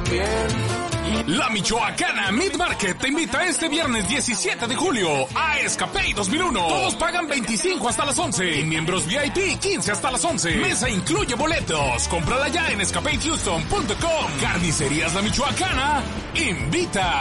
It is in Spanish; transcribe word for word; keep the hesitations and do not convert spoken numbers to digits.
también. La Michoacana Meat Market te invita este viernes diecisiete de julio a Escapey dos mil uno. Todos pagan veinticinco hasta las once. Y miembros V I P quince hasta las once. Mesa incluye boletos. Cómprala ya en escapey houston punto com. Carnicerías La Michoacana invita.